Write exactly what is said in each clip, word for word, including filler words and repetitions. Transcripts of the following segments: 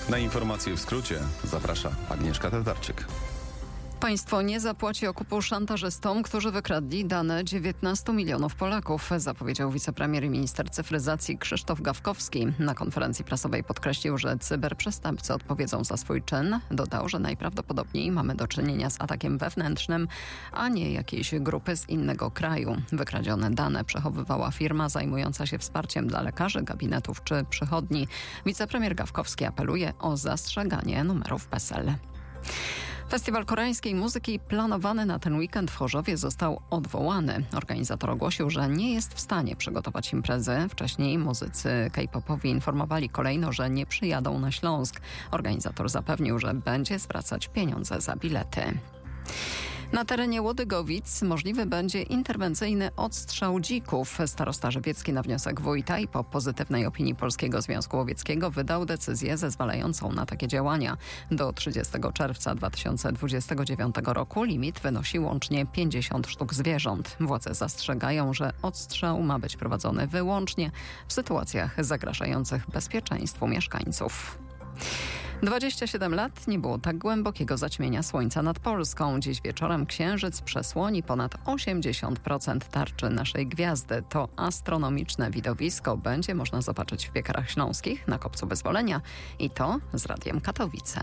Na informacje w skrócie zaprasza Agnieszka Tatarczyk. Państwo nie zapłaci okupu szantażystom, którzy wykradli dane dziewiętnastu milionów Polaków, zapowiedział wicepremier i minister cyfryzacji Krzysztof Gawkowski. Na konferencji prasowej podkreślił, że cyberprzestępcy odpowiedzą za swój czyn. Dodał, że najprawdopodobniej mamy do czynienia z atakiem wewnętrznym, a nie jakiejś grupy z innego kraju. Wykradzione dane przechowywała firma zajmująca się wsparciem dla lekarzy, gabinetów czy przychodni. Wicepremier Gawkowski apeluje o zastrzeganie numerów PESEL. Festiwal koreańskiej muzyki planowany na ten weekend w Chorzowie został odwołany. Organizator ogłosił, że nie jest w stanie przygotować imprezy. Wcześniej muzycy K-popowi informowali kolejno, że nie przyjadą na Śląsk. Organizator zapewnił, że będzie zwracać pieniądze za bilety. Na terenie Łodygowic możliwy będzie interwencyjny odstrzał dzików. Starosta żywiecki na wniosek wójta i po pozytywnej opinii Polskiego Związku Łowieckiego wydał decyzję zezwalającą na takie działania. Do trzydziestego czerwca dwa tysiące dwudziestego dziewiątego roku limit wynosi łącznie pięćdziesiąt sztuk zwierząt. Władze zastrzegają, że odstrzał ma być prowadzony wyłącznie w sytuacjach zagrażających bezpieczeństwu mieszkańców. dwadzieścia siedem lat nie było tak głębokiego zaćmienia słońca nad Polską. Dziś wieczorem księżyc przesłoni ponad osiemdziesiąt procent tarczy naszej gwiazdy. To astronomiczne widowisko będzie można zobaczyć w Piekarach Śląskich na Kopcu Wyzwolenia i to z Radiem Katowice.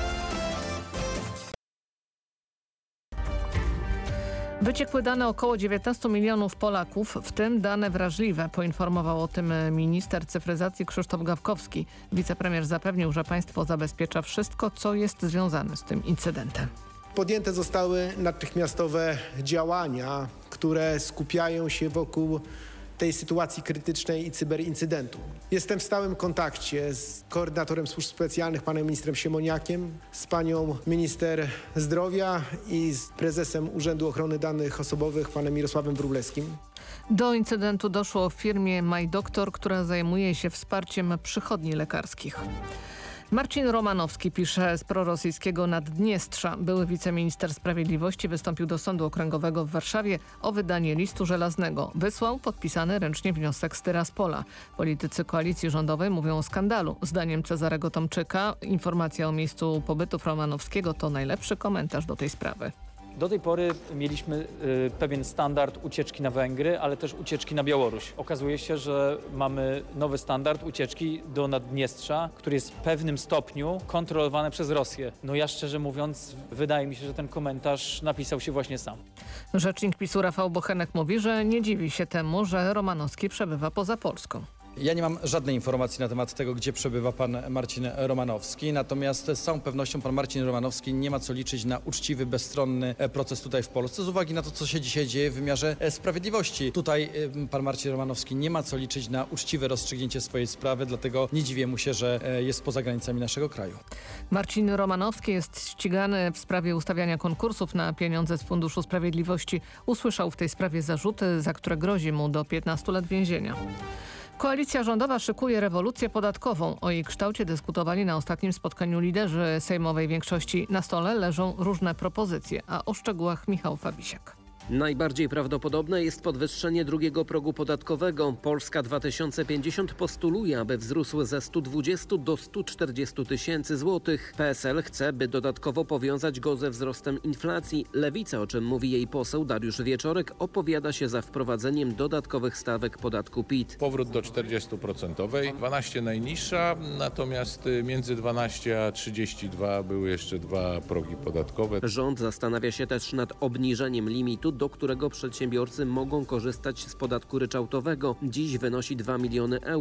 Wyciekły dane około dziewiętnastu milionów Polaków, w tym dane wrażliwe. Poinformował o tym minister cyfryzacji Krzysztof Gawkowski. Wicepremier zapewnił, że państwo zabezpiecza wszystko, co jest związane z tym incydentem. Podjęte zostały natychmiastowe działania, które skupiają się wokół tej sytuacji krytycznej i cyberincydentu. Jestem w stałym kontakcie z koordynatorem służb specjalnych, panem ministrem Siemoniakiem, z panią minister zdrowia i z prezesem Urzędu Ochrony Danych Osobowych, panem Mirosławem Wróblewskim. Do incydentu doszło w firmie MyDoktor, która zajmuje się wsparciem przychodni lekarskich. Marcin Romanowski pisze z prorosyjskiego Naddniestrza. Były wiceminister sprawiedliwości wystąpił do Sądu Okręgowego w Warszawie o wydanie listu żelaznego. Wysłał podpisany ręcznie wniosek z Tyraspola. Politycy koalicji rządowej mówią o skandalu. Zdaniem Cezarego Tomczyka informacja o miejscu pobytów Romanowskiego to najlepszy komentarz do tej sprawy. Do tej pory mieliśmy y, pewien standard ucieczki na Węgry, ale też ucieczki na Białoruś. Okazuje się, że mamy nowy standard ucieczki do Naddniestrza, który jest w pewnym stopniu kontrolowany przez Rosję. No ja szczerze mówiąc, wydaje mi się, że ten komentarz napisał się właśnie sam. Rzecznik PiSu Rafał Bochenek mówi, że nie dziwi się temu, że Romanowski przebywa poza Polską. Ja nie mam żadnej informacji na temat tego, gdzie przebywa pan Marcin Romanowski, natomiast z całą pewnością pan Marcin Romanowski nie ma co liczyć na uczciwy, bezstronny proces tutaj w Polsce z uwagi na to, co się dzisiaj dzieje w wymiarze sprawiedliwości. Tutaj pan Marcin Romanowski nie ma co liczyć na uczciwe rozstrzygnięcie swojej sprawy, dlatego nie dziwię mu się, że jest poza granicami naszego kraju. Marcin Romanowski jest ścigany w sprawie ustawiania konkursów na pieniądze z Funduszu Sprawiedliwości. Usłyszał w tej sprawie zarzuty, za które grozi mu do piętnastu lat więzienia. Koalicja rządowa szykuje rewolucję podatkową. O jej kształcie dyskutowali na ostatnim spotkaniu liderzy sejmowej większości. Na stole leżą różne propozycje, a o szczegółach Michał Fabisiak. Najbardziej prawdopodobne jest podwyższenie drugiego progu podatkowego. Polska dwa tysiące pięćdziesiąt postuluje, aby wzrósł ze stu dwudziestu do stu czterdziestu tysięcy złotych. P S L chce, by dodatkowo powiązać go ze wzrostem inflacji. Lewica, o czym mówi jej poseł Dariusz Wieczorek, opowiada się za wprowadzeniem dodatkowych stawek podatku P I T. Powrót do czterdziestoprocentowej, dwanaście najniższa, natomiast między dwanaście a trzydzieści dwa były jeszcze dwa progi podatkowe. Rząd zastanawia się też nad obniżeniem limitu, do którego przedsiębiorcy mogą korzystać z podatku ryczałtowego. Dziś wynosi dwa miliony euro.